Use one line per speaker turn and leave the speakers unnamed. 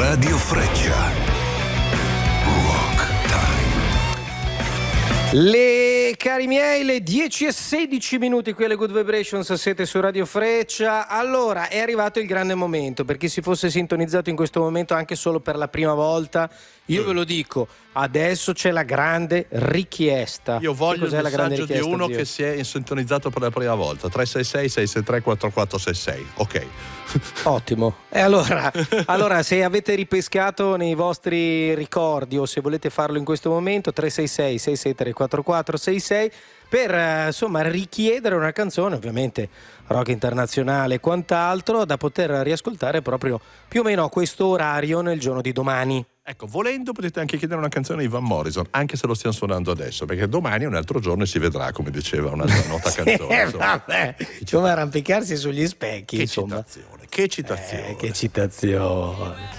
Radio Freccia. Rock Time.
Cari miei, le 10:16 qui alle Good Vibrations, siete su Radio Freccia. Allora, è arrivato il grande momento. Per chi si fosse sintonizzato in questo momento anche solo per la prima volta, io ve lo dico, adesso c'è la grande richiesta.
Io voglio il
la grande
messaggio
richiesta,
di uno
zio?
che si è sintonizzato per la prima volta. 366-663-4466. Ok.
Ottimo. E allora se avete ripescato nei vostri ricordi o se volete farlo in questo momento, 366-663-4466 per insomma richiedere una canzone, ovviamente rock internazionale e quant'altro, da poter riascoltare proprio più o meno a questo orario nel giorno di domani.
Ecco, volendo potete anche chiedere una canzone di Van Morrison, anche se lo stiamo suonando adesso, perché domani è un altro giorno e si vedrà, come diceva un'altra nota canzone.
Vabbè, come arrampicarsi sugli specchi,
Che
insomma.
citazione, che citazione.
Che citazione.